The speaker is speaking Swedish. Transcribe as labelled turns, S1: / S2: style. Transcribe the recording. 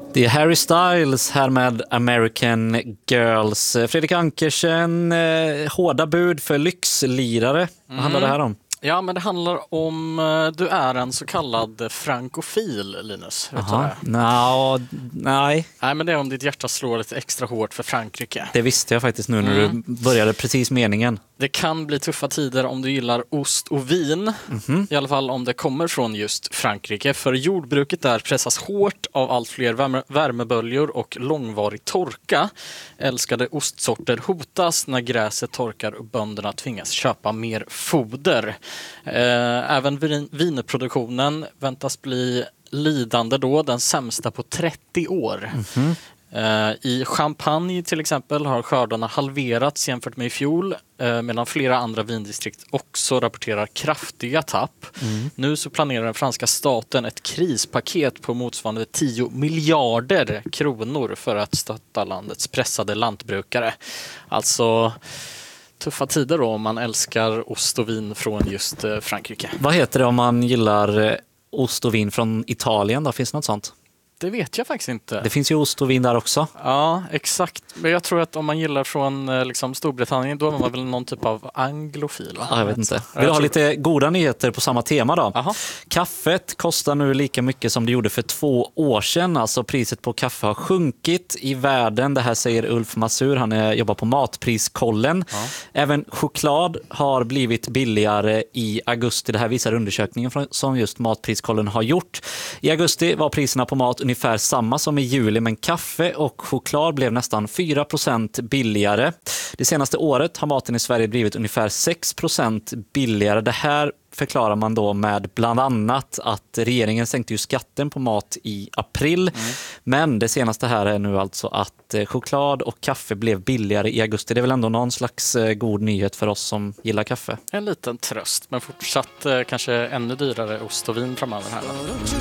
S1: Det är Harry Styles här med American Girls. Fredrik Ankersen, hårda bud för lyxlirare. Vad handlar det här om?
S2: Ja, men det handlar om du är en så kallad frankofil, Linus. Vet du det?
S1: Nej.
S2: Nej, men det är om ditt hjärta slår lite extra hårt för Frankrike.
S1: Det visste jag faktiskt nu när du började precis meningen.
S2: Det kan bli tuffa tider om du gillar ost och vin. I alla fall om det kommer från just Frankrike. För jordbruket där pressas hårt av allt fler värmeböljor och långvarig torka. Älskade ostsorter hotas när gräset torkar och bönderna tvingas köpa mer foder. Även vinproduktionen väntas bli lidande då, den sämsta på 30 år. I Champagne till exempel har skördarna halverats jämfört med i fjol, medan flera andra vindistrikt också rapporterar kraftiga tapp. Nu så planerar den franska staten ett krispaket på motsvarande 10 miljarder kronor för att stötta landets pressade lantbrukare. Alltså tuffa tider då om man älskar ost och vin från just Frankrike.
S1: Vad heter det om man gillar ost och vin från Italien då? Finns det något sånt?
S2: Det vet jag faktiskt inte.
S1: Det finns ju ost och vin där också.
S2: Ja, exakt. Men jag tror att om man gillar från liksom Storbritannien, då är man väl någon typ av anglofil. Va?
S1: Ja, jag vet inte. Vill du ha lite goda nyheter på samma tema då?
S2: Aha.
S1: Kaffet kostar nu lika mycket som det gjorde för 2 år sedan. Alltså priset på kaffe har sjunkit i världen. Det här säger Ulf Masur. Han jobbar på Matpriskollen. Ja. Även choklad har blivit billigare i augusti. Det här visar undersökningen som just Matpriskollen har gjort. I augusti var priserna på mat ungefär samma som i juli, men kaffe och choklad blev nästan 4% billigare. Det senaste året har maten i Sverige blivit ungefär 6% billigare. Det här förklarar man då med bland annat att regeringen sänkte ju skatten på mat i april. Men det senaste här är nu alltså att choklad och kaffe blev billigare i augusti. Det är väl ändå någon slags god nyhet för oss som gillar kaffe.
S2: En liten tröst, men fortsatt kanske ännu dyrare ost och vin framöver här.